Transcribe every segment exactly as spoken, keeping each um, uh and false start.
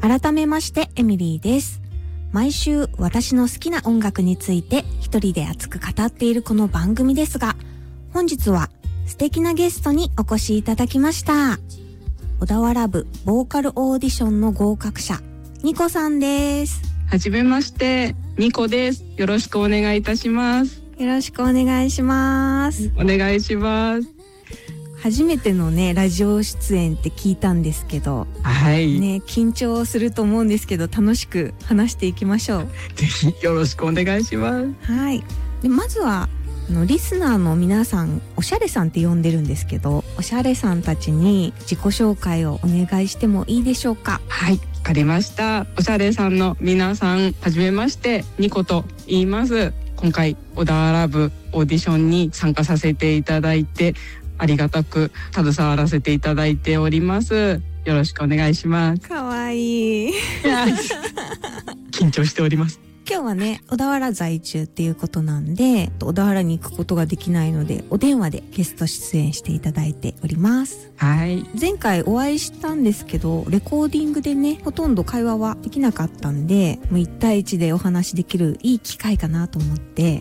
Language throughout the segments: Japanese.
改めましてエミリーです。毎週私の好きな音楽について一人で熱く語っているこの番組ですが、本日は素敵なゲストにお越しいただきました。小田原部ボーカルオーディションの合格者、ニコさんです。 はじめまして、ニコです。よろしくお願いいたします。 よろしくお願いします。 お願いします。 初めてのねラジオ出演って聞いたんですけど、 はいね、緊張すると思うんですけど楽しく話していきましょう。 ぜひよろしくお願いします。 はい。でまずはあのリスナーの皆さん、おしゃれさんって呼んでるんですけど、おしゃれさんたちに自己紹介をお願いしてもいいでしょうか。 はい、わかりました。おしゃれさんの皆さん、はじめまして、ニコと言います。今回小田原部オーディションに参加させていただいて、ありがたく携わらせていただいております。よろしくお願いします。 かわいい。 緊張しております。 今日はね、小田原在住っていうことなんで、小田原に行くことができないので、お電話でゲスト出演していただいております。 はい。 前回お会いしたんですけど、レコーディングでね、ほとんど会話はできなかったんで、もういち対いちでお話できるいい機会かなと思って、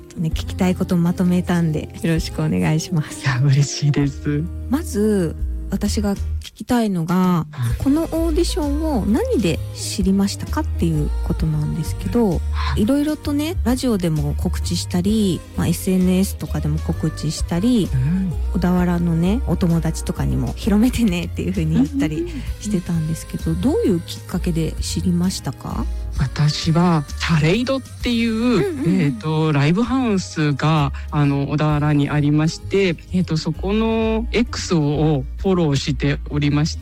ね、聞きたいことをまとめたんで、よろしくお願いします。 いや、嬉しいです。 まず、私が聞きたいのが、このオーディションを何で知りましたかっていうことなんですけど、いろいろとねラジオでも告知したり、まあ、エスエヌエス とかでも告知したり、うん、小田原のねお友達とかにも広めてねっていう風に言ったりしてたんですけど、どういうきっかけで知りましたか？ 私はタレイドっていう、うんうん、えーと、ライブハウスがあの小田原にありまして、えーと、そこの X をフォローしておりまして、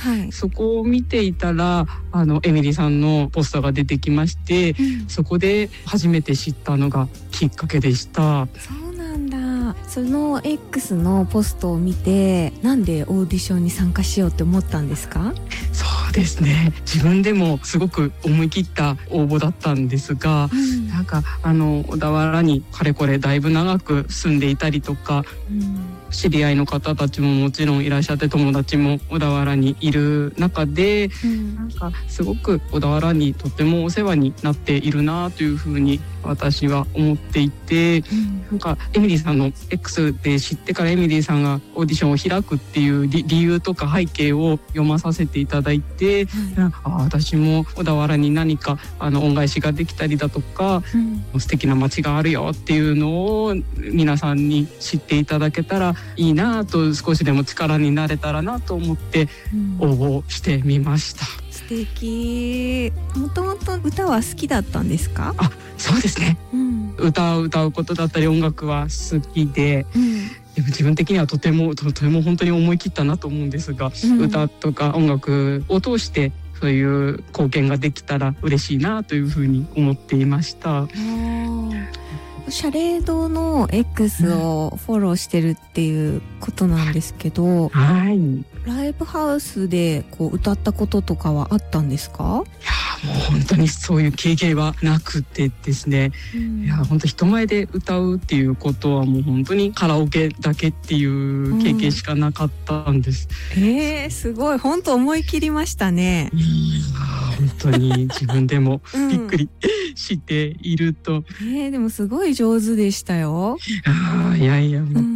はい、そこを見ていたらあのエミリーさんのポストが出てきまして、うん、そこで初めて知ったのがきっかけでした。 そうなんだ。その X のポストを見て、なんでオーディションに参加しようって思ったんですか？ そうですね、自分でもすごく思い切った応募だったんですが、うん、なんかあの小田原にかれこれだいぶ長く住んでいたりとか、うん、知り合いの方たちももちろんいらっしゃって、友達も小田原にいる中で、うん、なんかすごく小田原にとてもお世話になっているなというふうに私は思っていて、うん、なんかエミリーさんの X で知ってからエミリーさんがオーディションを開くっていう 理, 理由とか背景を読まさせていただいて、うん、あ私も小田原に何かあの恩返しができたりだとか、うん、素敵な街があるよっていうのを皆さんに知っていただけたらいいなと、少しでも力になれたらなと思って応募してみました。 うん、素敵。もともと歌は好きだったんですか？ あ、そうですね、うん、歌を歌うことだったり音楽は好きで、うん、でも自分的にはとてもとても本当に思い切ったなと思うんですが、うん、歌とか音楽を通してそういう貢献ができたら嬉しいなというふうに思っていました。 シャレードの X をフォローしてるっていうことなんですけど、 はい、 ライブハウスでこう歌ったこととかはあったんですか？ いやもう本当にそういう経験はなくてですね、うん、いや本当人前で歌うっていうことはもう本当にカラオケだけっていう経験しかなかったんです、 うん、えー、すごい本当思い切りましたね。 いや本当に自分でもびっくり、うん、していると、 えー、でもすごい上手でしたよ。 あいやいやもう、うん、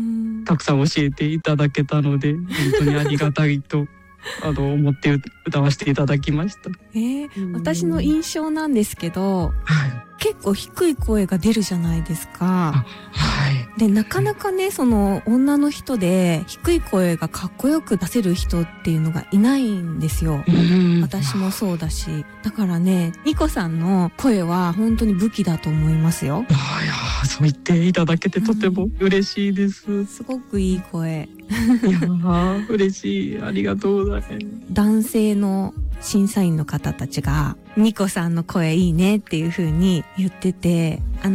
たくさん教えていただけたので本当にありがたいとあの思って歌わせていただきました。 えー、私の印象なんですけど、はい、結構低い声が出るじゃないですか。 はい、 でなかなかねその女の人で低い声がかっこよく出せる人っていうのがいないんですよ。私もそうだし、だからねニコさんの声は本当に武器だと思いますよ。 あいやそう言っていただけてとても嬉しいです、うん、 すごくいい声。 いや嬉しい、ありがとうございます。 男性の審査員の方たちがニコさんの声いいねっていう風に言ってて、あの